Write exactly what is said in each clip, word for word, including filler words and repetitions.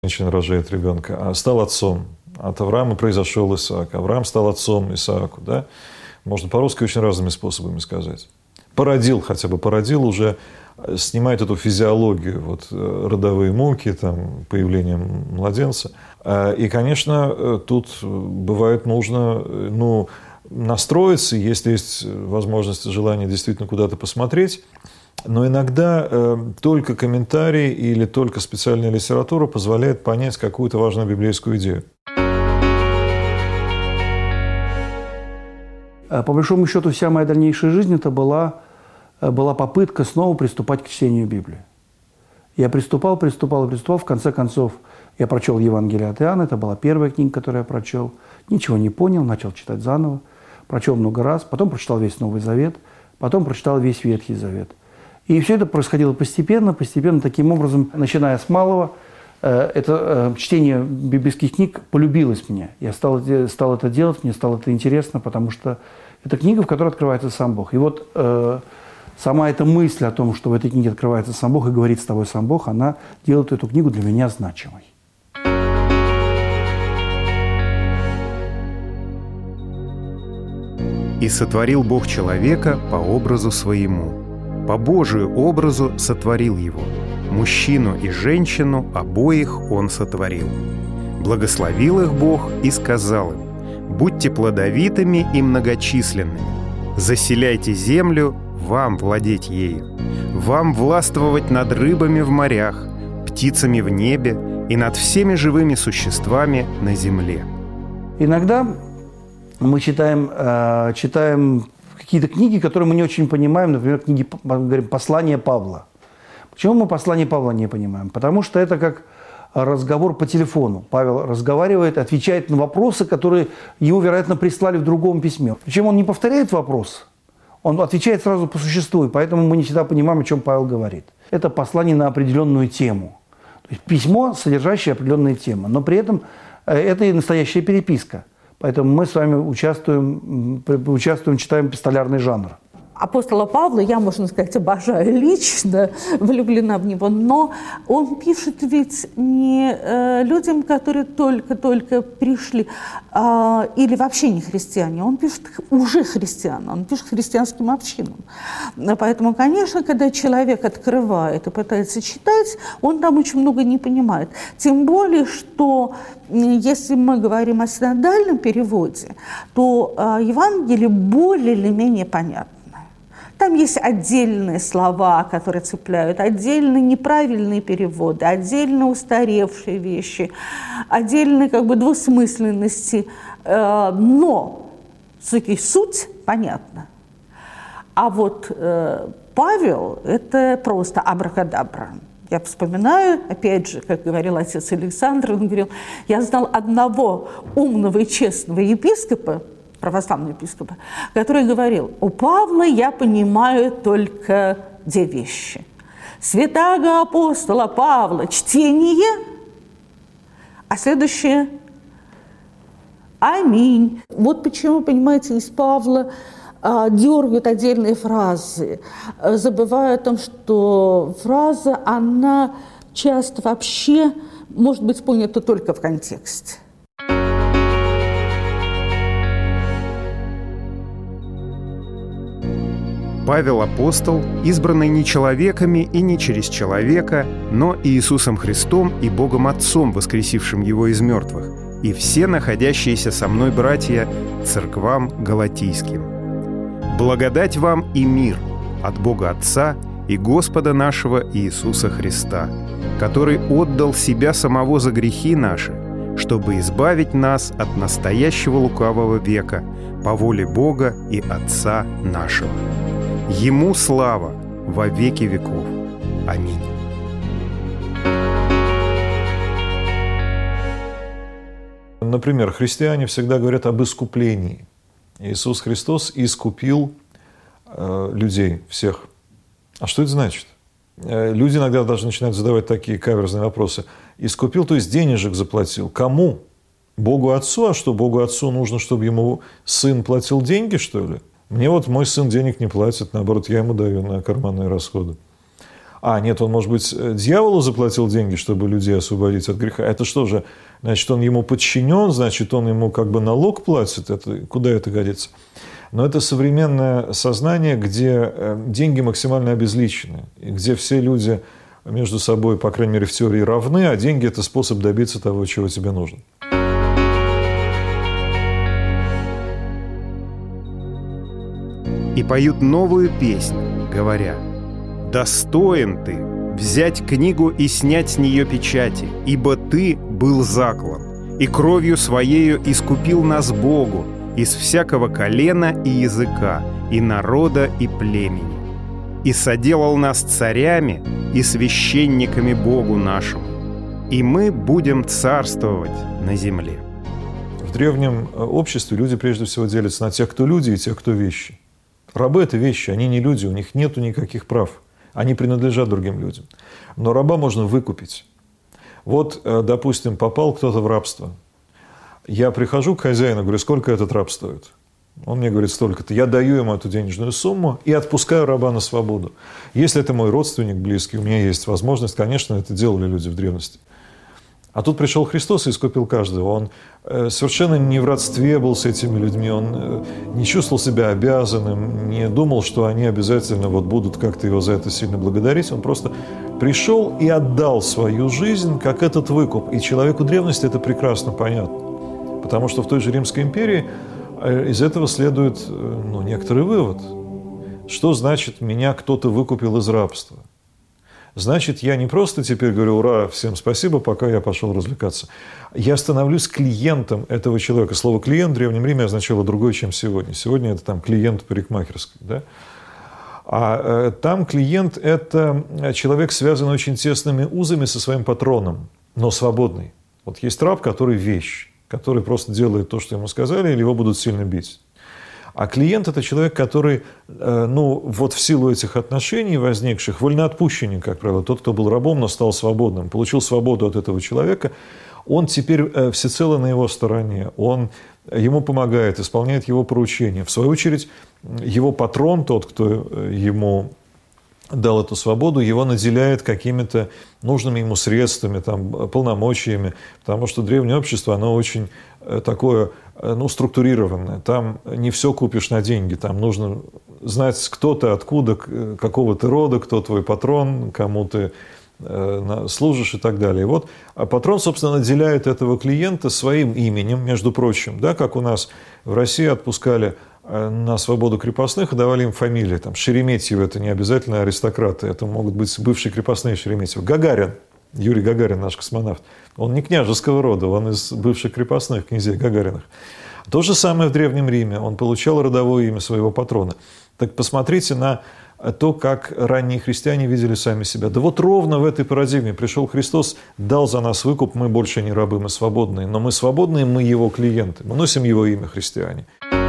женщина рожает ребенка, а стал отцом. От Авраама произошел Исаак. Авраам стал отцом Исааку. Да? Можно по-русски очень разными способами сказать. Породил, хотя бы породил, уже снимает эту физиологию, вот, родовые муки, там, появление младенца. И, конечно, тут бывает нужно, ну, настроиться, если есть возможность и желание действительно куда-то посмотреть. Но иногда э, только комментарий или только специальная литература позволяет понять какую-то важную библейскую идею. По большому счету, вся моя дальнейшая жизнь это была, была попытка снова приступать к чтению Библии. Я приступал, приступал, приступал. В конце концов, я прочел Евангелие от Иоанна. Это была первая книга, которую я прочел. Ничего не понял, начал читать заново. Прочел много раз. Потом прочитал весь Новый Завет. Потом прочитал весь Ветхий Завет. И все это происходило постепенно, постепенно, таким образом, начиная с малого, это чтение библейских книг полюбилось мне. Я стал, стал это делать, мне стало это интересно, потому что это книга, в которой открывается сам Бог. И вот э, сама эта мысль о том, что в этой книге открывается сам Бог и говорит с тобой сам Бог, она делает эту книгу для меня значимой. «И сотворил Бог человека по образу своему. По Божию образу сотворил его. Мужчину и женщину обоих Он сотворил. Благословил их Бог и сказал им: будьте плодовитыми и многочисленными, заселяйте землю, вам владеть ею, вам властвовать над рыбами в морях, птицами в небе и над всеми живыми существами на земле». Иногда мы читаем, э, читаем какие-то книги, которые мы не очень понимаем, например, книги, говорим, «Послание Павла». Почему мы «Послание Павла» не понимаем? Потому что это как разговор по телефону. Павел разговаривает, отвечает на вопросы, которые ему, вероятно, прислали в другом письме. Причем он не повторяет вопрос, он отвечает сразу по существу, и поэтому мы не всегда понимаем, о чем Павел говорит. Это послание на определенную тему. То есть письмо, содержащее определенные темы, но при этом это и настоящая переписка. Поэтому мы с вами участвуем, участвуем, читаем эпистолярный жанр. Апостола Павла я, можно сказать, обожаю лично, влюблена в него, но он пишет ведь не э, людям, которые только-только пришли, э, или вообще не христиане, он пишет уже христианам, он пишет христианским общинам. Поэтому, конечно, когда человек открывает и пытается читать, он там очень много не понимает. Тем более, что если мы говорим о синодальном переводе, то э, Евангелие более или менее понятно. Там есть отдельные слова, которые цепляют, отдельные неправильные переводы, отдельно устаревшие вещи, отдельные как бы двусмысленности. Но все-таки суть понятна. А вот Павел – это просто абракадабра. Я вспоминаю, опять же, как говорил отец Александр, он говорил, я знал одного умного и честного епископа, православного епископа, который говорил: у Павла я понимаю только две вещи. Святаго апостола Павла чтение, а следующее – аминь. Вот почему, понимаете, из Павла а, дергают отдельные фразы, забывая о том, что фраза, она часто вообще может быть понята только в контексте. Павел апостол, избранный не человеками и не через человека, но Иисусом Христом и Богом Отцом, воскресившим Его из мертвых, и все находящиеся со мной братья церквам галатийским. Благодать вам и мир от Бога Отца и Господа нашего Иисуса Христа, который отдал Себя самого за грехи наши, чтобы избавить нас от настоящего лукавого века по воле Бога и Отца нашего. Ему слава во веки веков. Аминь. Например, христиане всегда говорят об искуплении. Иисус Христос искупил э, людей, всех. А что это значит? Э, люди иногда даже начинают задавать такие каверзные вопросы. Искупил, то есть денежек заплатил. Кому? Богу Отцу? А что, Богу Отцу нужно, чтобы ему сын платил деньги, что ли? Мне вот мой сын денег не платит, наоборот, я ему даю на карманные расходы. А, нет, он, может быть, дьяволу заплатил деньги, чтобы людей освободить от греха. Это что же? Значит, он ему подчинен, значит, он ему как бы налог платит. Это, куда это годится? Но это современное сознание, где деньги максимально обезличены, и где все люди между собой, по крайней мере, в теории равны, а деньги – это способ добиться того, чего тебе нужно. И поют новую песню, говоря: «Достоин ты взять книгу и снять с нее печати, ибо ты был заклан, и кровью своею искупил нас Богу из всякого колена и языка, и народа, и племени, и соделал нас царями и священниками Богу нашему, и мы будем царствовать на земле». В древнем обществе люди прежде всего делятся на тех, кто люди, и тех, кто вещи. Рабы – это вещи, они не люди, у них нет никаких прав. Они принадлежат другим людям. Но раба можно выкупить. Вот, допустим, попал кто-то в рабство. Я прихожу к хозяину, говорю: сколько этот раб стоит? Он мне говорит: столько-то. Я даю ему эту денежную сумму и отпускаю раба на свободу. Если это мой родственник близкий, у меня есть возможность, конечно, это делали люди в древности. А тут пришел Христос и искупил каждого. Он совершенно не в родстве был с этими людьми, он не чувствовал себя обязанным, не думал, что они обязательно вот будут как-то его за это сильно благодарить. Он просто пришел и отдал свою жизнь, как этот выкуп. И человеку древности это прекрасно понятно. Потому что в той же Римской империи из этого следует, ну, некоторый вывод. Что значит «меня кто-то выкупил из рабства»? Значит, я не просто теперь говорю: ура, всем спасибо, пока я пошел развлекаться. Я становлюсь клиентом этого человека. Слово «клиент» в Древнем Риме означало другое, чем сегодня. Сегодня это там клиент парикмахерской. Да? А э, там клиент – это человек, связанный очень тесными узами со своим патроном, но свободный. Вот есть раб, который вещь, который просто делает то, что ему сказали, или его будут сильно бить. А клиент – это человек, который, ну, вот в силу этих отношений возникших, вольноотпущенник, как правило, тот, кто был рабом, но стал свободным, получил свободу от этого человека, он теперь всецело на его стороне, он ему помогает, исполняет его поручения. В свою очередь, его патрон, тот, кто ему дал эту свободу, его наделяет какими-то нужными ему средствами, там, полномочиями, потому что древнее общество, оно очень такое, ну, структурированное. Там не все купишь на деньги, там нужно знать, кто ты, откуда, какого ты рода, кто твой патрон, кому ты э, служишь и так далее. И вот а патрон, собственно, наделяет этого клиента своим именем, между прочим, да, как у нас в России отпускали на свободу крепостных и давали им фамилии. Там, Шереметьевы – это не обязательно аристократы, это могут быть бывшие крепостные Шереметьевы. Гагарин, Юрий Гагарин, наш космонавт, он не княжеского рода, он из бывших крепостных князей Гагариных. То же самое в Древнем Риме, он получал родовое имя своего патрона. Так посмотрите на то, как ранние христиане видели сами себя. Да вот ровно в этой парадигме пришел Христос, дал за нас выкуп, мы больше не рабы, мы свободные. Но мы свободные, мы его клиенты, мы носим его имя, христиане.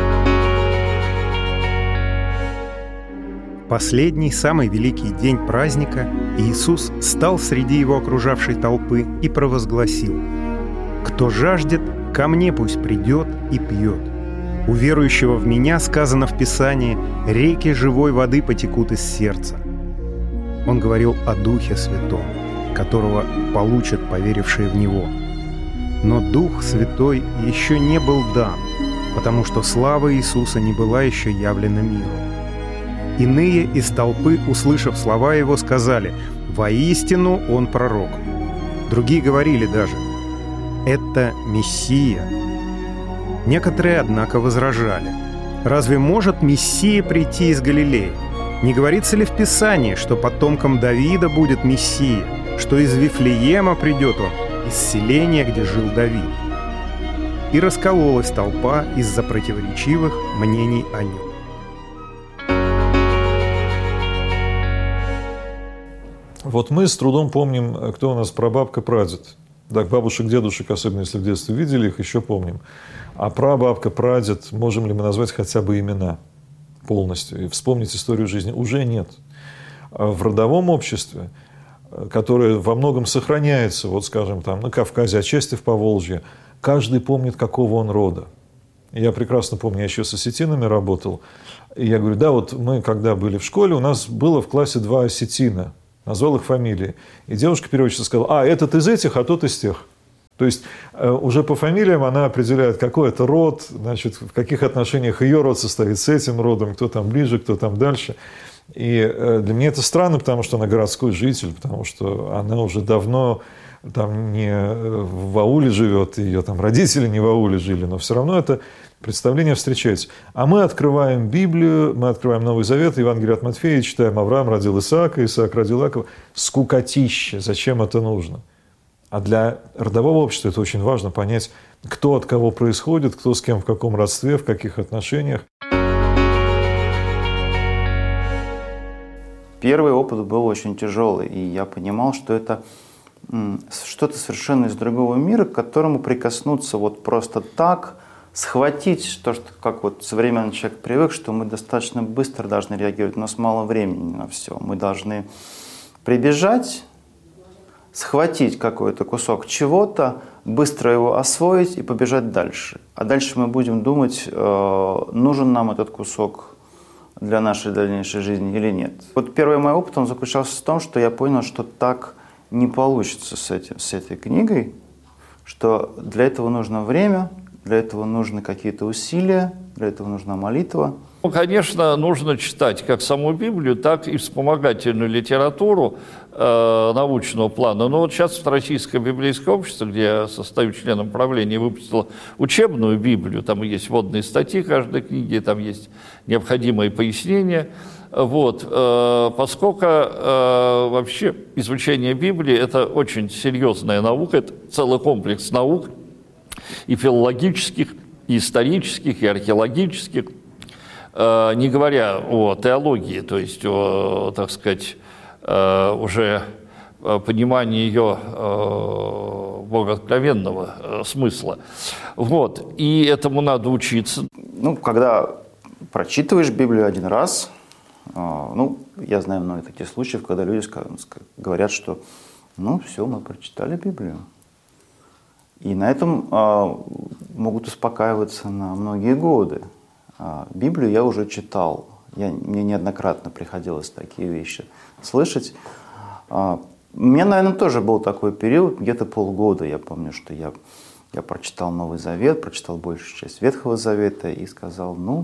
Последний, самый великий день праздника Иисус стал среди его окружавшей толпы и провозгласил: «Кто жаждет, ко мне пусть придет и пьет. У верующего в Меня, сказано в Писании, реки живой воды потекут из сердца». Он говорил о Духе Святом, которого получат поверившие в Него. Но Дух Святой еще не был дан, потому что слава Иисуса не была еще явлена миру. Иные из толпы, услышав слова Его, сказали: «Воистину Он пророк». Другие говорили даже: «Это Мессия». Некоторые, однако, возражали: «Разве может Мессия прийти из Галилеи? Не говорится ли в Писании, что потомком Давида будет Мессия, что из Вифлеема придет Он, из селения, где жил Давид?» И раскололась толпа из-за противоречивых мнений о Нем. Вот мы с трудом помним, кто у нас прабабка, прадед. Так, бабушек, дедушек, особенно если в детстве видели их, еще помним. А прабабка, прадед, можем ли мы назвать хотя бы имена полностью и вспомнить историю жизни? Уже нет. В родовом обществе, которое во многом сохраняется, вот скажем, там, на Кавказе, отчасти в Поволжье, каждый помнит, какого он рода. Я прекрасно помню, я еще с осетинами работал. И я говорю: да, вот мы, когда были в школе, у нас было в классе два осетина. назвал их фамилии. И девушка-переводчица сказала: а, этот из этих, а тот из тех. То есть уже по фамилиям она определяет, какой это род, значит, в каких отношениях ее род состоит с этим родом, кто там ближе, кто там дальше. И для меня это странно, потому что она городской житель, потому что она уже давно там не в ауле живет, ее там родители не в ауле жили, но все равно это представление встречается. А мы открываем Библию, мы открываем Новый Завет, Евангелие от Матфея, читаем: Авраам родил Исаака, Исаак родил Иакова. Скукотище, зачем это нужно? А для родового общества это очень важно понять, кто от кого происходит, кто с кем в каком родстве, в каких отношениях. Первый опыт был очень тяжелый, и я понимал, что это что-то совершенно из другого мира, к которому прикоснуться вот просто так, схватить то, что как вот современный человек привык, что мы достаточно быстро должны реагировать, у нас мало времени на все. Мы должны прибежать, схватить какой-то кусок чего-то, быстро его освоить и побежать дальше. А дальше мы будем думать, нужен нам этот кусок для нашей дальнейшей жизни или нет. Вот первый мой опыт, он заключался в том, что я понял, что так не получится с, этим, с этой книгой, что для этого нужно время, для этого нужны какие-то усилия, для этого нужна молитва. Ну, конечно, нужно читать как саму Библию, так и вспомогательную литературу э, научного плана. Но вот сейчас Российское библейское общество, где я состою членом правления, выпустило учебную Библию. Там есть вводные статьи каждой книги, там есть необходимые пояснения. Вот, э, поскольку э, вообще изучение Библии – это очень серьезная наука, это целый комплекс наук, и филологических, и исторических, и археологических, э, не говоря о теологии, то есть о, так сказать, э, уже понимании ее э, богооткровенного э, смысла. Вот, и этому надо учиться. Ну, когда прочитываешь Библию один раз, ну, я знаю много таких случаев, когда люди говорят, что ну, все, мы прочитали Библию. И на этом а, могут успокаиваться на многие годы. А, Библию я уже читал. Я, мне неоднократно приходилось такие вещи слышать. А, у меня, наверное, тоже был такой период, где-то полгода. Я помню, что я, я прочитал Новый Завет, прочитал большую часть Ветхого Завета и сказал, ну,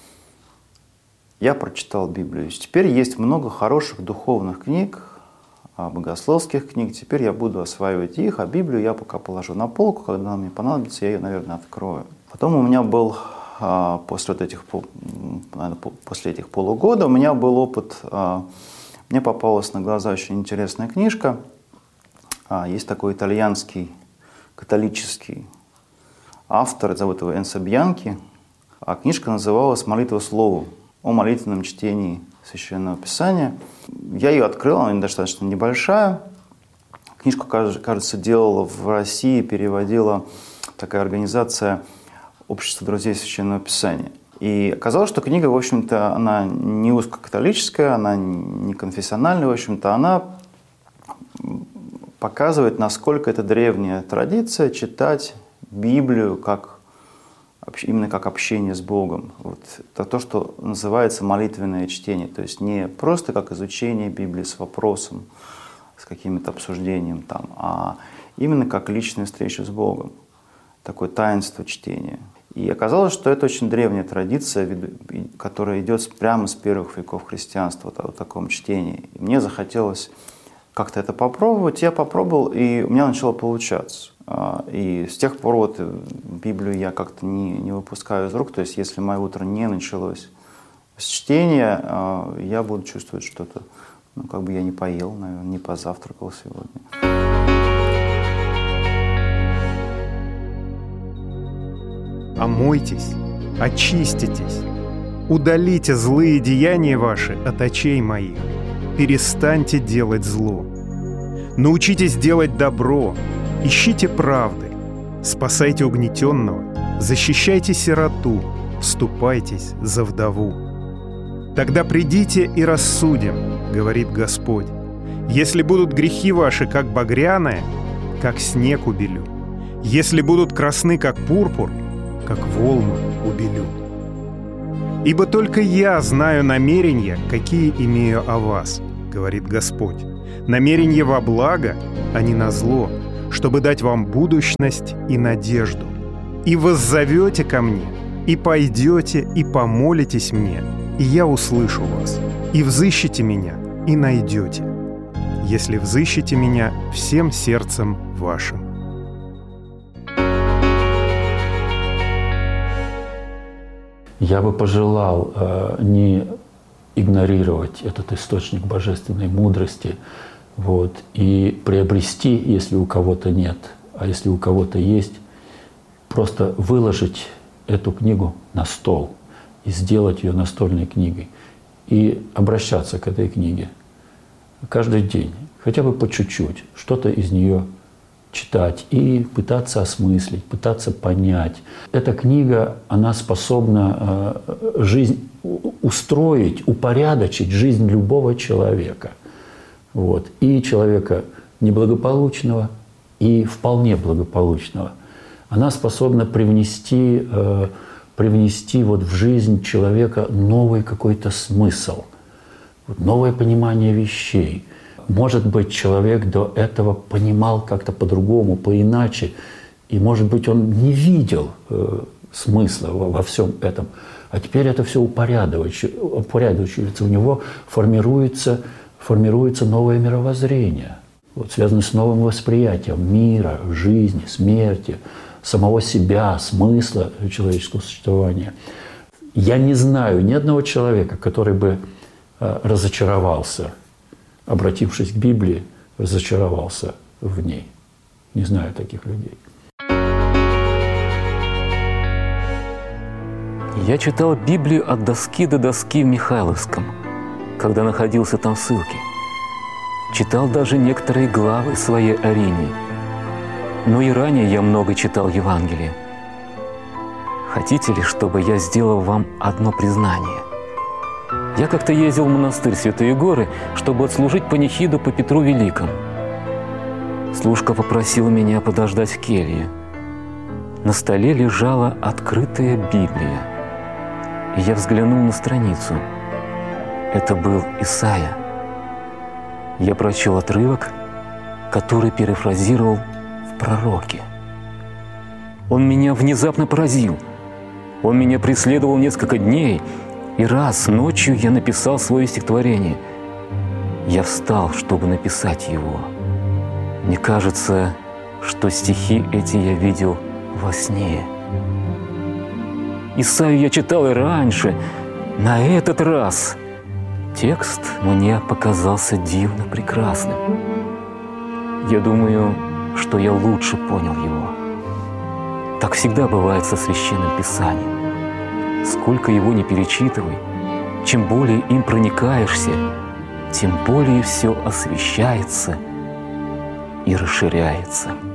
я прочитал Библию. Теперь есть много хороших духовных книг, богословских книг. Теперь я буду осваивать их, а Библию я пока положу на полку. Когда она мне понадобится, я ее, наверное, открою. Потом у меня был, после, вот этих, наверное, после этих полугода, у меня был опыт, мне попалась на глаза очень интересная книжка. Есть такой итальянский католический автор, зовут его Энцо Бьянки. А книжка называлась «Молитва Слову», о молитвенном чтении Священного Писания. Я ее открыл, она достаточно небольшая. Книжку, кажется, делала в России, переводила такая организация «Общество друзей Священного Писания». И оказалось, что книга, в общем-то, она не узкокатолическая, она не конфессиональная, в общем-то, она показывает, насколько это древняя традиция читать Библию как именно как общение с Богом. Вот. Это то, что называется молитвенное чтение. То есть не просто как изучение Библии с вопросом, с каким-то обсуждением, там, а именно как личная встреча с Богом. Такое таинство чтения. И оказалось, что это очень древняя традиция, которая идет прямо с первых веков христианства, вот о таком чтении. И мне захотелось как-то это попробовать. Я попробовал, и у меня начало получаться. И с тех пор вот Библию я как-то не, не выпускаю из рук. То есть если мое утро не началось с чтения, я буду чувствовать что-то, ну, как бы я не поел, наверное, не позавтракал сегодня. Омойтесь, очиститесь, удалите злые деяния ваши от очей моих, перестаньте делать зло. Научитесь делать добро, ищите правды, спасайте угнетенного, защищайте сироту, вступайтесь за вдову. Тогда придите и рассудим, говорит Господь. Если будут грехи ваши, как багряное, как снег убелю. Если будут красны, как пурпур, как волну убелю. Ибо только я знаю намерения, какие имею о вас, говорит Господь. намерение во благо, а не на зло, чтобы дать вам будущность и надежду. И воззовете ко мне, и пойдете, и помолитесь мне, и я услышу вас, и взыщете меня, и найдете, если взыщете меня всем сердцем вашим». Я бы пожелал э, не игнорировать этот источник божественной мудрости, вот, и приобрести, если у кого-то нет, а если у кого-то есть, просто выложить эту книгу на стол и сделать ее настольной книгой, и обращаться к этой книге каждый день, хотя бы по чуть-чуть, что-то из нее читать и пытаться осмыслить, пытаться понять. Эта книга, она способна э, жизнь устроить, упорядочить жизнь любого человека. Вот. И человека неблагополучного, и вполне благополучного. Она способна привнести, э, привнести вот в жизнь человека новый какой-то смысл, вот новое понимание вещей. Может быть, человек до этого понимал как-то по-другому, поиначе, и, может быть, он не видел э, смысла во, во всем этом. А теперь это все упорядочивается, у него формируется, формируется новое мировоззрение, вот, связанное с новым восприятием мира, жизни, смерти, самого себя, смысла человеческого существования. Я не знаю ни одного человека, который бы э, разочаровался, обратившись к Библии, разочаровался в ней. Не знаю таких людей. Я читал Библию от доски до доски в Михайловском, когда находился там в ссылке. Читал даже некоторые главы своей Арине. Но и ранее я много читал Евангелие. Хотите ли, чтобы я сделал вам одно признание? Я как-то ездил в монастырь Святые Горы, чтобы отслужить панихиду по Петру Великому. Служка попросила меня подождать в келье. На столе лежала открытая Библия. И я взглянул на страницу. Это был Исайя. Я прочел отрывок, который перефразировал в пророке. Он меня внезапно поразил. Он меня преследовал несколько дней, и раз ночью я написал свое стихотворение. Я встал, чтобы написать его. Мне кажется, что стихи эти я видел во сне. Исайю я читал и раньше. На этот раз текст мне показался дивно прекрасным. Я думаю, что я лучше понял его. Так всегда бывает со Священным Писанием. Сколько его не перечитывай, чем более им проникаешься, тем более все освещается и расширяется.